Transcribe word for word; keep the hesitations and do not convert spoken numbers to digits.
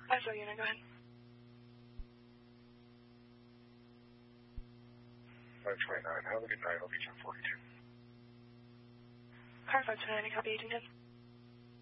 I saw unit, go ahead. five twenty-nine, have a good night, I'll be ten forty-two. Car five twenty-nine, copy eighteen ten.